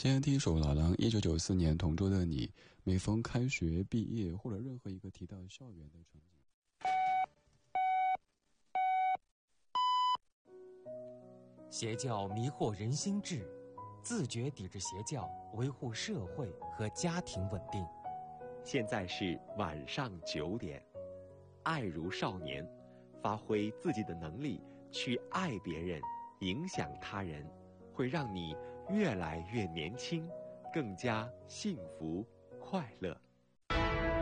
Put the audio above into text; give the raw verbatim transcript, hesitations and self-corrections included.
今天第一首老狼，一九九四年同桌的你，每逢开学、毕业或者任何一个提到校园的场景。 邪教迷惑人心智，自觉抵制邪教，维护社会和家庭稳定。 现在是晚上九点，爱如少年，发挥自己的能力去爱别人，影响他人，会让你越来越年轻，更加幸福快乐。